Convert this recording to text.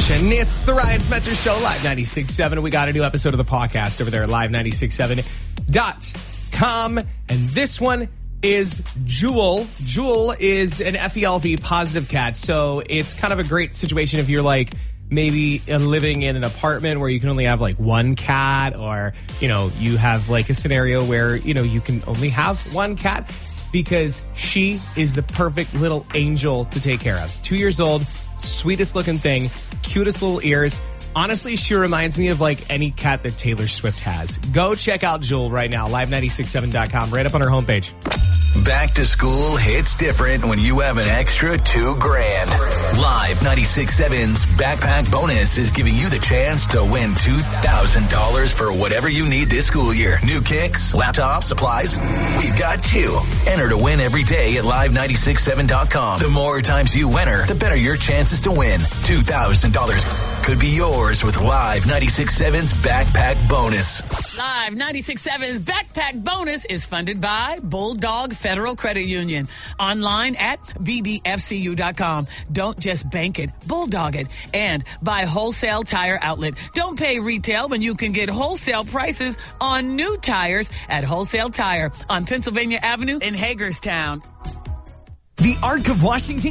station. It's the Ryan Spencer Show, Live 96.7. We got a new episode of the podcast over there at live967.com. And this one is Jewel. Jewel is an FELV positive cat. So it's kind of a great situation if you're like maybe living in an apartment where you can only have like one cat, or, you know, you have like a scenario where, you know, you can only have one cat, because she is the perfect little angel to take care of. 2 years old, sweetest looking thing, cutest little ears. Honestly, she reminds me of like any cat that Taylor Swift has. Go check out Jewel right now, live967.com, right up on her homepage. Back to school hits different when you have an extra $2,000. Live 96.7's Backpack Bonus is giving you the chance to win $2,000 for whatever you need this school year. New kicks, laptops, supplies. We've got you. Enter to win every day at live967.com. The more times you enter, the better your chances to win. $2,000 could be yours with Live 96.7's Backpack Bonus. Live 96.7's Backpack Bonus is funded by Bulldog Federal Credit Union. Online at bdfcu.com. Don't just bank it, bulldog it. And by Wholesale Tire Outlet. Don't pay retail when you can get wholesale prices on new tires at Wholesale Tire on Pennsylvania Avenue in Hagerstown. The Arc of Washington